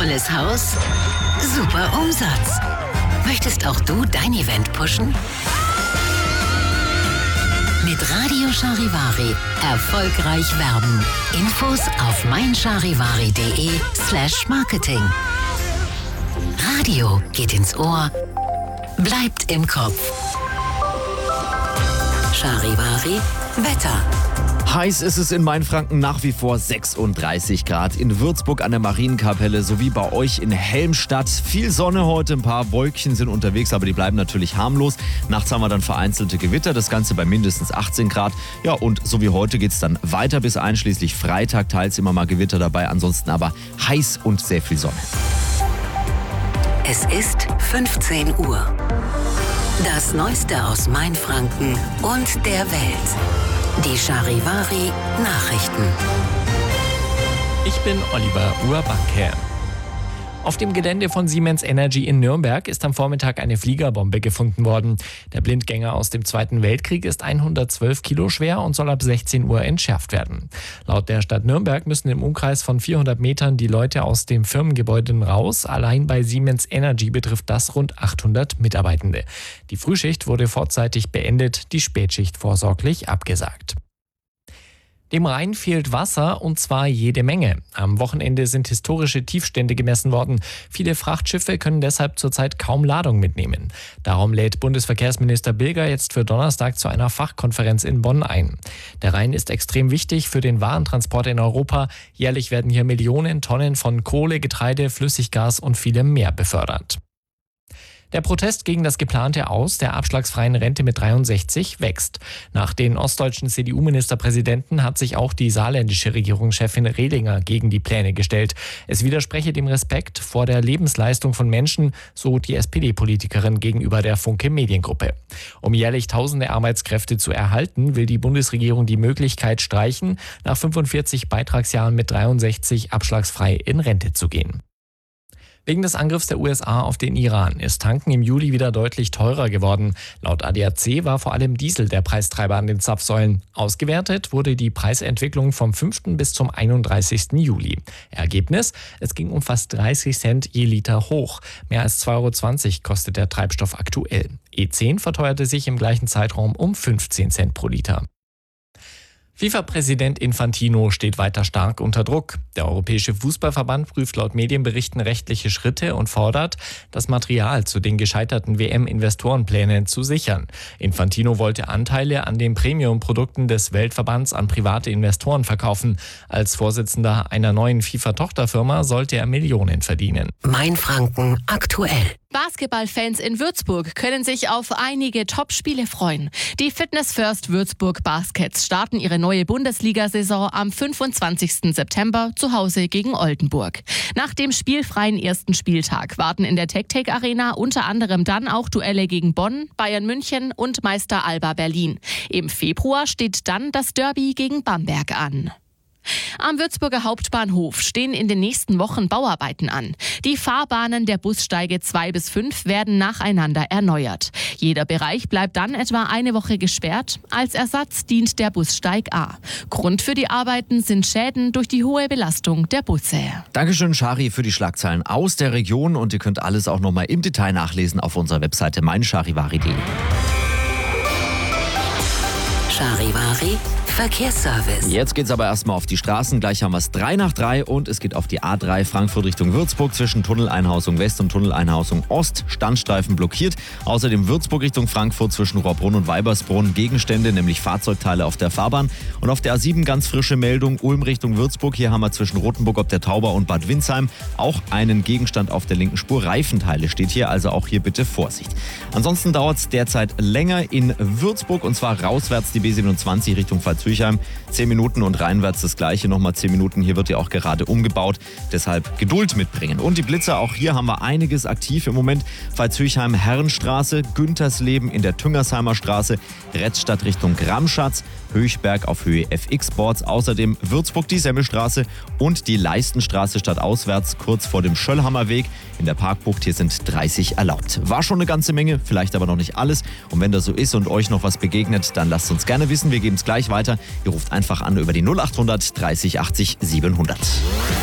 Volles Haus, super Umsatz. Möchtest auch du dein Event pushen? Mit Radio Charivari erfolgreich werben. Infos auf meincharivari.de/marketing. Radio geht ins Ohr, bleibt im Kopf. Charivari Wetter. Heiß ist es in Mainfranken nach wie vor 36 Grad. In Würzburg an der Marienkapelle sowie bei euch in Helmstadt. Viel Sonne heute, ein paar Wolkchen sind unterwegs, aber die bleiben natürlich harmlos. Nachts haben wir dann vereinzelte Gewitter, das Ganze bei mindestens 18 Grad. Ja, und so wie heute geht es dann weiter bis einschließlich Freitag. Teils immer mal Gewitter dabei, ansonsten aber heiß und sehr viel Sonne. Es ist 15 Uhr. Das Neueste aus Mainfranken und der Welt. Die Charivari Nachrichten. Ich bin Oliver Urbacke. Auf dem Gelände von Siemens Energy in Nürnberg ist am Vormittag eine Fliegerbombe gefunden worden. Der Blindgänger aus dem Zweiten Weltkrieg ist 112 Kilo schwer und soll ab 16 Uhr entschärft werden. Laut der Stadt Nürnberg müssen im Umkreis von 400 Metern die Leute aus dem Firmengebäude raus. Allein bei Siemens Energy betrifft das rund 800 Mitarbeitende. Die Frühschicht wurde vorzeitig beendet, die Spätschicht vorsorglich abgesagt. Dem Rhein fehlt Wasser, und zwar jede Menge. Am Wochenende sind historische Tiefstände gemessen worden. Viele Frachtschiffe können deshalb zurzeit kaum Ladung mitnehmen. Darum lädt Bundesverkehrsminister Bilger jetzt für Donnerstag zu einer Fachkonferenz in Bonn ein. Der Rhein ist extrem wichtig für den Warentransport in Europa. Jährlich werden hier Millionen Tonnen von Kohle, Getreide, Flüssiggas und vielem mehr befördert. Der Protest gegen das geplante Aus der abschlagsfreien Rente mit 63 wächst. Nach den ostdeutschen CDU-Ministerpräsidenten hat sich auch die saarländische Regierungschefin Rehlinger gegen die Pläne gestellt. Es widerspreche dem Respekt vor der Lebensleistung von Menschen, so die SPD-Politikerin gegenüber der Funke Mediengruppe. Um jährlich tausende Arbeitskräfte zu erhalten, will die Bundesregierung die Möglichkeit streichen, nach 45 Beitragsjahren mit 63 abschlagsfrei in Rente zu gehen. Wegen des Angriffs der USA auf den Iran ist Tanken im Juli wieder deutlich teurer geworden. Laut ADAC war vor allem Diesel der Preistreiber an den Zapfsäulen. Ausgewertet wurde die Preisentwicklung vom 5. bis zum 31. Juli. Ergebnis: Es ging um fast 30 Cent je Liter hoch. Mehr als 2,20 € kostet der Treibstoff aktuell. E10 verteuerte sich im gleichen Zeitraum um 15 Cent pro Liter. FIFA-Präsident Infantino steht weiter stark unter Druck. Der Europäische Fußballverband prüft laut Medienberichten rechtliche Schritte und fordert, das Material zu den gescheiterten WM-Investorenplänen zu sichern. Infantino wollte Anteile an den Premium-Produkten des Weltverbands an private Investoren verkaufen. Als Vorsitzender einer neuen FIFA-Tochterfirma sollte er Millionen verdienen. Mainfranken aktuell. Basketballfans in Würzburg können sich auf einige Top-Spiele freuen. Die Fitness First Würzburg Baskets starten ihre neue Bundesliga-Saison am 25. September zu Hause gegen Oldenburg. Nach dem spielfreien ersten Spieltag warten in der Tech-Tech Arena unter anderem dann auch Duelle gegen Bonn, Bayern München und Meister Alba Berlin. Im Februar steht dann das Derby gegen Bamberg an. Am Würzburger Hauptbahnhof stehen in den nächsten Wochen Bauarbeiten an. Die Fahrbahnen der Bussteige 2 bis 5 werden nacheinander erneuert. Jeder Bereich bleibt dann etwa eine Woche gesperrt. Als Ersatz dient der Bussteig A. Grund für die Arbeiten sind Schäden durch die hohe Belastung der Busse. Dankeschön, Chari, für die Schlagzeilen aus der Region. Und ihr könnt alles auch nochmal im Detail nachlesen auf unserer Webseite meincharivari.de. Charivari Verkehrsservice. Jetzt geht's aber erstmal auf die Straßen. Gleich haben wir es 3 nach 3 und es geht auf die A3 Frankfurt Richtung Würzburg zwischen Tunneleinhausung West und Tunneleinhausung Ost. Standstreifen blockiert. Außerdem Würzburg Richtung Frankfurt zwischen Rohrbrunn und Weibersbrunn. Gegenstände, nämlich Fahrzeugteile auf der Fahrbahn. Und auf der A7 ganz frische Meldung Ulm Richtung Würzburg. Hier haben wir zwischen Rothenburg ob der Tauber und Bad Windsheim auch einen Gegenstand auf der linken Spur. Reifenteile steht hier, also auch hier bitte Vorsicht. Ansonsten dauert es derzeit länger in Würzburg und zwar rauswärts die B27 Richtung Pfalzüchheim. 10 Minuten und reinwärts das gleiche, nochmal 10 Minuten. Hier wird ja auch gerade umgebaut, deshalb Geduld mitbringen. Und die Blitzer, auch hier haben wir einiges aktiv im Moment. Pfalzüchheim Herrenstraße, Güntersleben in der Tüngersheimer Straße, Retzstadt Richtung Gramschatz, Höchberg auf Höhe FX Boards, außerdem Würzburg die Semmelstraße und die Leistenstraße stadtauswärts kurz vor dem Schöllhammerweg in der Parkbucht. Hier sind 30 erlaubt. War schon eine ganze Menge, vielleicht aber noch nicht alles. Und wenn das so ist und euch noch was begegnet, dann lasst uns gerne wissen. Wir geben es gleich weiter. Ihr ruft einfach an über die 0800 30 80 700.